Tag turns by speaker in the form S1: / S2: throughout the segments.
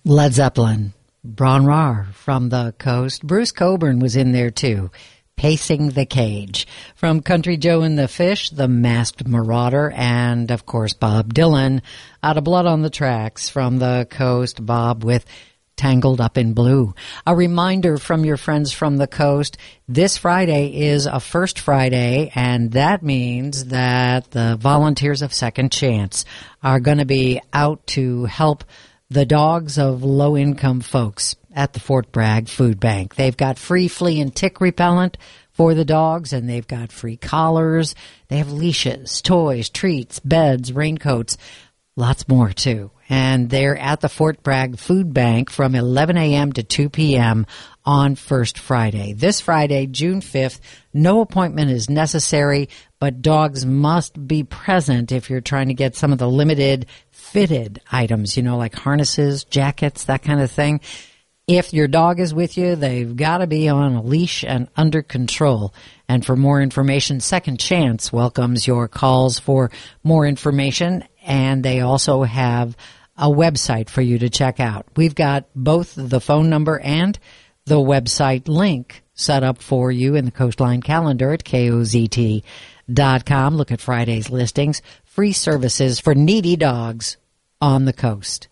S1: Led Zeppelin, Bron Rar from the Coast. Bruce Cockburn was in there too. Pacing the Cage. From Country Joe and the Fish, The Masked Marauder, and of course Bob Dylan, Out of Blood on the Tracks from the Coast. Bob with Tangled Up in Blue. A reminder from your friends from the Coast, this Friday is a First Friday, and that means that the volunteers of Second Chance are going to be out to help the dogs of low-income folks at the Fort Bragg Food Bank. They've got free flea and tick repellent for the dogs, and they've got free collars. They have leashes, toys, treats, beds, raincoats, lots more too. And they're at the Fort Bragg Food Bank from 11 a.m. to 2 p.m. on First Friday. This Friday, June 5th, no appointment is necessary, but dogs must be present if you're trying to get some of the limited fitted items, like harnesses, jackets, that kind of thing. If your dog is with you, they've got to be on a leash and under control. And for more information, Second Chance welcomes your calls for more information, and they also have a website for you to check out. We've got both the phone number and the website link set up for you in the Coastline calendar at KOZT.com. Look at Friday's listings. Free services for needy dogs on the coast.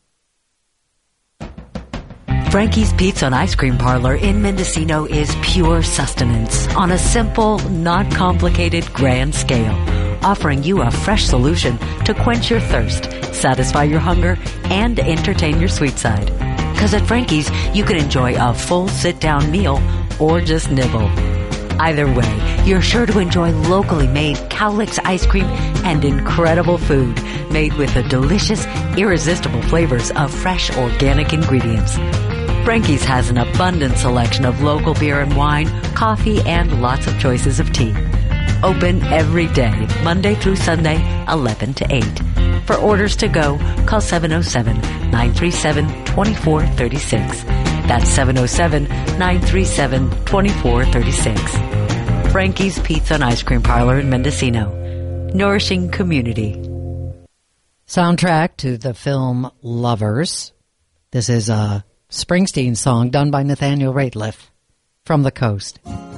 S2: Frankie's Pizza and Ice Cream Parlor in Mendocino is pure sustenance on a simple, not complicated grand scale, offering you a fresh solution to quench your thirst, satisfy your hunger, and entertain your sweet side. Because at Frankie's, you can enjoy a full sit-down meal or just nibble. Either way, you're sure to enjoy locally made Cowlicks ice cream and incredible food made with the delicious, irresistible flavors of fresh organic ingredients. Frankie's has an abundant selection of local beer and wine, coffee, and lots of choices of tea. Open every day, Monday through Sunday, 11 to 8. For orders to go, call 707-937-2436. That's 707-937-2436. Frankie's Pizza and Ice Cream Parlor in Mendocino. Nourishing community.
S1: Soundtrack to the film Lovers. This is a Springsteen song done by Nathaniel Rateliff from the Coast.